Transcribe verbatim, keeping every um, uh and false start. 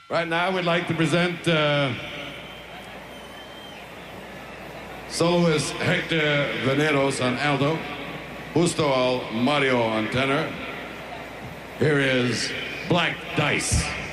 Right now, we'd like to present uh, soloist Hector Veneros on alto, Justo Al Mario on tenor. Here is Black Dice.